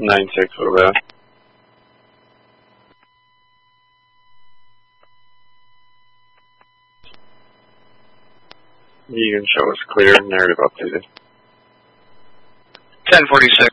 9-6, what about? You can show us clear, narrative updated. 1046.